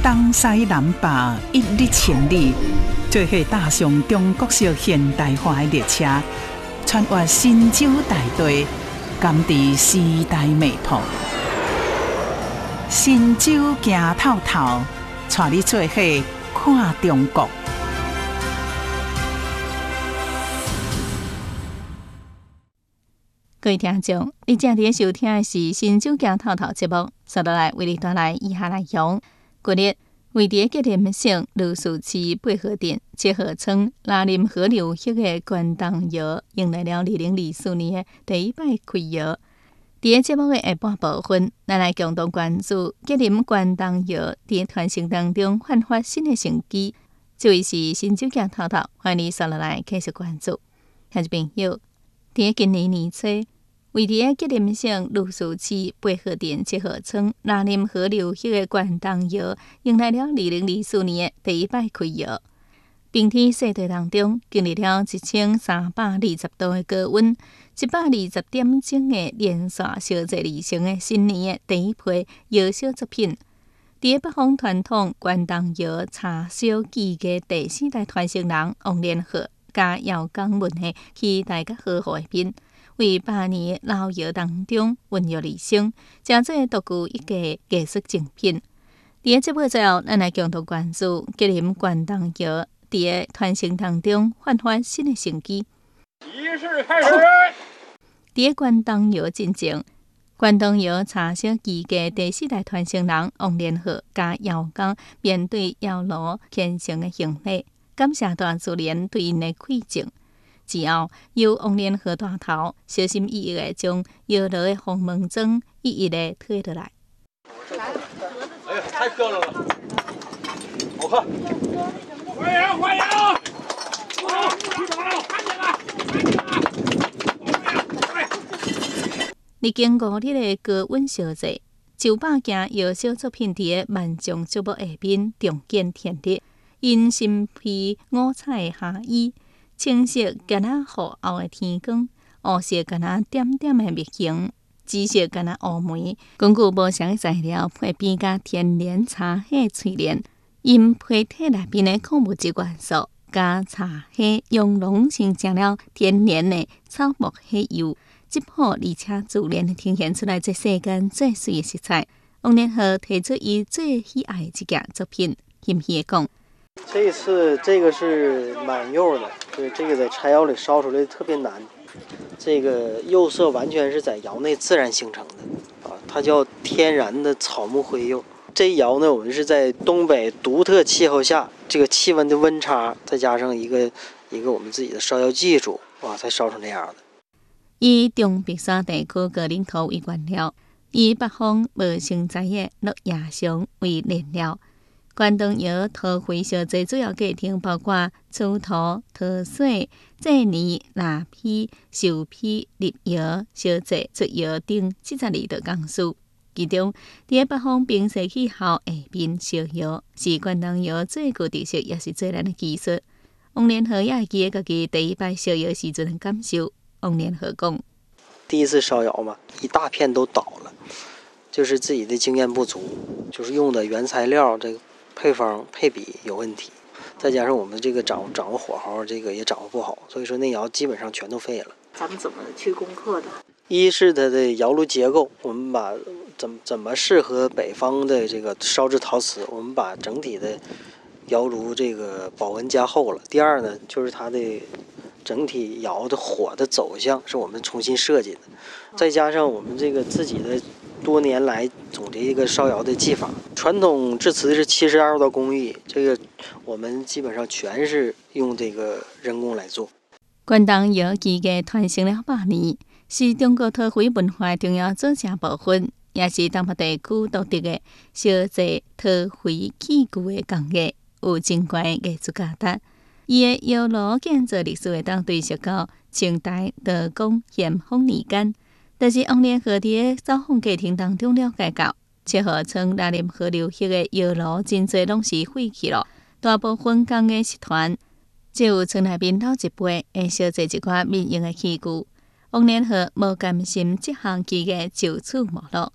东西南北一日千里，做伙踏上中国式现代化的列车，穿越神州大地，甘知时代脉搏。神州行透透，带你做伙看中国。 各位听众，你正在收听的是《神州行透透》节目，接下来为你带来以下内容。今日为伫吉林省芦树市八号镇结合村拉林河流域的关东窑，迎来了2024年的第一摆开窑。伫节目的下半部分，咱来共同关注吉林关东窑伫传承当中焕发新的成绩。这位是《神州行透透》，欢迎你接下来继续关注。听众朋友，伫今年年初，位伫吉林省芦树市八号镇结合村拉林河流域的关东窑，迎来了2024年的第一摆开窑。冰天雪地当中，经历了1320度的高温，120点钟的连续烧制而成的新年的第一批窑烧作品。伫北方传统关东窑茶烧技艺第4代传承人王连和加姚刚文的期待甲呵护的面，为100年老窑当中孕育而生，成做独具一格艺术精品。伫节目最后，咱来共同关注吉林关东窑伫传承当中焕发新的成绩。 仪式开始。 伫关东窑进前，关东窑茶烧技艺第4代传承人王连和加姚刚面对窑炉虔诚的行礼，感谢大自然对因的馈赠。之后，由王连和带头，小心翼翼地将窑炉的红门砖一一地推落来。 哎呀，太漂亮了，好看！欢迎欢迎！好，举手了，看见了，看见了！ 历经5日的高温烧制，900件窑烧作品伫万众瞩目下面重见天日，因身披五彩的霞衣。青色敢若厚厚的天光，黑色敢若点点的蜜形，紫色敢若乌梅，根据无相的材料配边甲天然茶叶淬炼，因胚体内面的矿物质元素加茶叶用浓形成了天然的草木黑油，质朴而且自然地呈现出来这世间最水的色彩。王连和提出伊最喜爱的一件作品，谦虚地讲。 这一次这个是满釉的，对，这个在柴窑里烧出来特别难。这个釉色完全是在窑内自然形成的啊，它叫天然的草木灰釉。这窑呢，我们是在东北独特气候下，这个气温的温差，再加上一个我们自己的烧窑技术，哇，才烧成这样的。 以中白沙地区高岭土为原料，以北方无生材的落叶松为燃料。关东窑陶灰烧制主要过程包括出土、脱水、制泥、蜡坯、鏽坯、入窑、烧制、出窑等72道工序。其中，伫北方冰雪气候下面烧窑，是关东窑最具特色也是最难的技术。王连和也会记得家己第一摆烧窑时阵的感受。王连和讲： 第一次烧窑嘛，一大片都倒了，就是自己的经验不足，就是用的原材料这个配方配比有问题，再加上我们这个掌握火候，这个也掌握不好，所以说那窑基本上全都废了。 咱们怎么去攻克的？ 一是它的窑炉结构，我们把怎么适合北方的这个烧制陶瓷，我们把整体的窑炉这个保温加厚了。第二呢，就是它的整体窑的火的走向是我们重新设计的，再加上我们这个自己的多年来总结一个烧窑的技法。传统制瓷是72道工艺，这个我们基本上全是用这个人工来做。 关东窑技艺传承了100年，是中国陶灰文化的重要组成部分，也是东北地区独特的烧制陶灰器具的工艺，有珍贵的艺术价值。伊的窑炉建造历史会当追溯到清代道光咸丰年间，但是王连和伫走访过程当中了解到，结合村拉林河流域的窑炉真侪拢是废弃了，大部分工艺失传，只有村内面老一辈会烧制一寡民用的器具。王连和无甘心这项技艺就此没落，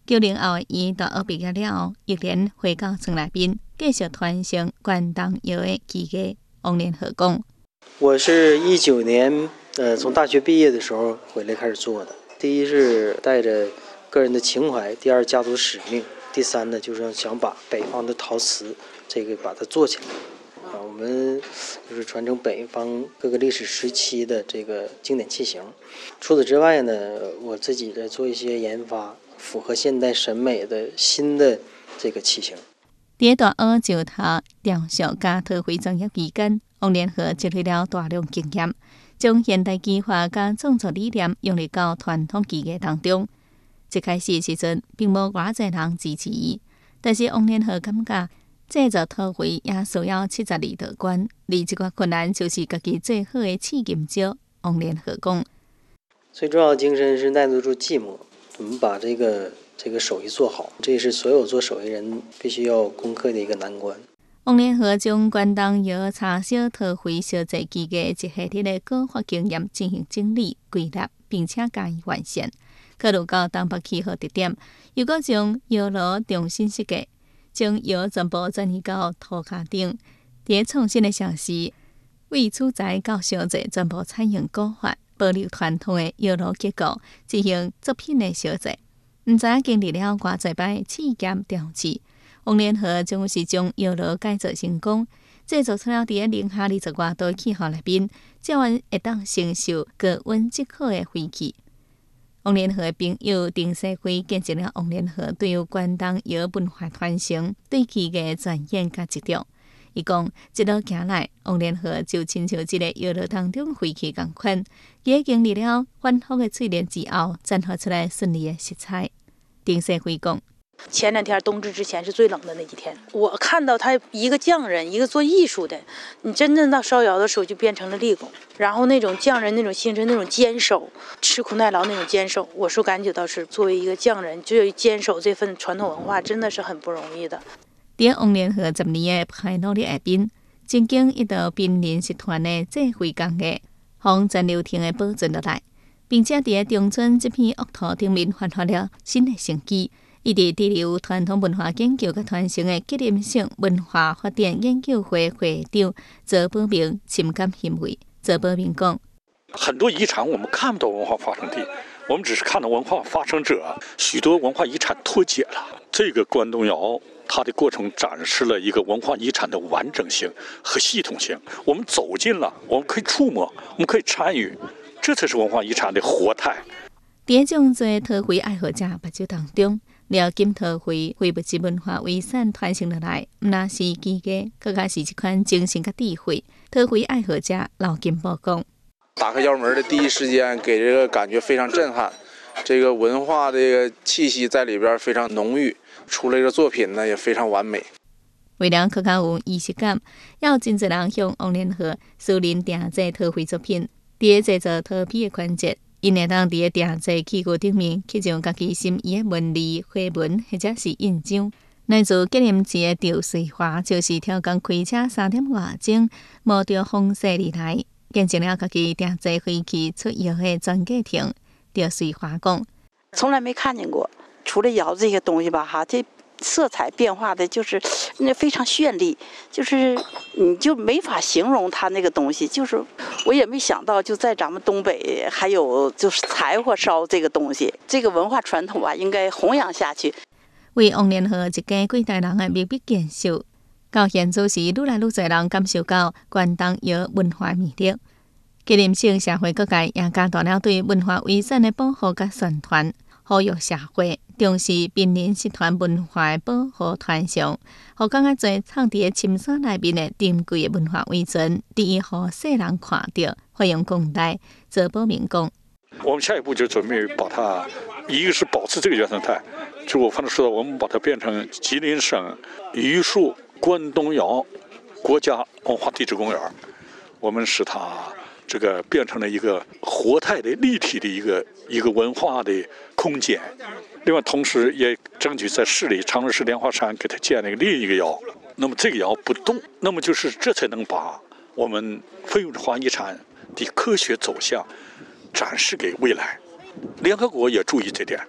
9年后，伊大学毕业了后，翌年回到村内边，继续传承关东窑的技艺。王连和讲：“ 我是19年，从大学毕业的时候回来开始做的。第一是带着个人的情怀，第二家族使命，第三呢就是想把北方的陶瓷这个把它做起来。我们就是传承北方各个历史时期的这个经典器型。除此之外呢，我自己在做一些研发。”符合现代审美的新的这个器型。 在大学就读雕塑加陶绘专业期间，王连和积累了大量经验，将现代技法加创作理念用入到传统技艺当中。一开始时阵，并无偌济人支持伊，但是王连和感觉制作陶绘也需要72道关，而这个困难就是家己最好的试金石。王连和讲：“ 最重要的精神是耐得住寂寞。”我们把这个手艺做好，这是所有做手艺人必须要攻克的一个难关。 王连和将关东窑茶烧陶绘烧制技艺一系列的高发经验进行整理归纳，并且加以完善。考虑到东北气候特点，又搁将窑炉重新设计，将窑全部转移到土骹顶。在创新的城市，为取材到烧制全部采用古法。保留传统的窑炉结构，进行作品的烧制。唔知经历了偌济摆试验调试，王连和总是将窑炉改造成功，制作出了伫零下20多度气候内面，照样会当承受高温极好的灰气。王连和的朋友丁世辉见证了王连和对于关东窑文化传承、对技艺的钻研甲执着。伊讲，一路行来，王连和就亲像一个窑炉当中废气共款，在经历了反复的淬炼之后，绽放出来顺利的色彩。丁世辉讲， 前2天冬至之前是最冷的那几天，我看到他一个匠人，一个做艺术的，你真正到烧窑的时候就变成了力工，然后那种匠人那种精神，那种坚守，吃苦耐劳那种坚守，我说感觉到是作为一个匠人，就坚守这份传统文化，真的是很不容易的。 在王连和10年的派努力下边，曾经一道濒临失传的智慧工艺，从陈留亭的保存落来，并且在中村这片沃土顶面焕发了新的生机。一直致力于传统文化研究和传承的吉林省文化发展研究会会长周保明深感欣慰。周保明讲：“ 很多遗产我们看不到文化发生地，我们只是看到文化发生者，许多文化遗产脱节了。这个关东窑。”它的过程展示了一个文化遗产的完整性和系统性。我们走近了，我们可以触摸，我们可以参与，这才是文化遗产的活态。 在众多陶绘爱好者目睭当中，辽金陶绘非物质文化遗产传承落来，不但是技艺，更加是一款精神和智慧。陶绘爱好者老金宝讲：“ 打开窑门的第一时间，给这个感觉非常震撼，这个文化的这个气息在里边非常浓郁。”出来的作品呢也非常完美。 为了更加有仪式感，要真侪人向王连和私人定制陶绘作品。伫制作陶皮的环节，因会当伫定制器具顶面刻上家己心意的纹理、花纹或者是印章。来自吉林市的赵水华，就是超工开车3点外钟，冒着风雪而来，见证了家己定制飞机出窑的专过程。赵水华讲：“ 从来没看见过。”除了窑这些东西吧，这色彩变化的就是那非常绚丽，就是你就没法形容它那个东西。就是我也没想到，就在咱们东北还有就是柴火烧这个东西，这个文化传统吧，应该弘扬下去。 为王连和一家几代人的秘密建设，到现在是愈来愈多人感受到关东窑文化魅力。吉林省社会各界也加大了对文化遗产的保护和宣传。呼吁社会重视濒临失传文化的保护传承，互更加侪藏伫深山内面的珍贵的文化遗存，第一互世人看到，发扬光大。周保明讲：“ 我们下一步就准备把它，一个是保持这个原生态，就我刚才说的，我们把它变成吉林省榆树关东窑国家文化地质公园，我们使它这个变成了一个活态的、立体的一个文化的空间。另外，同时也争取在市里长春市莲花山给它建了另一个窑。那么这个窑不动，那么就是这才能把我们非物质文化遗产的科学走向展示给未来。联合国也注意这点，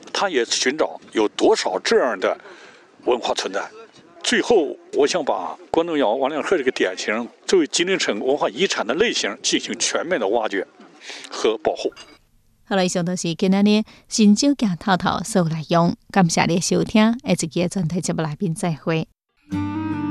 他也寻找有多少这样的文化存在。最后，我想把关东窑、王亮鹤这个典型作为吉林省文化遗产的类型进行全面的挖掘和保护。 好了，以上就是今天的新酒镜透透所有内容，感谢你的收听，下一期的专题节目来宾再会。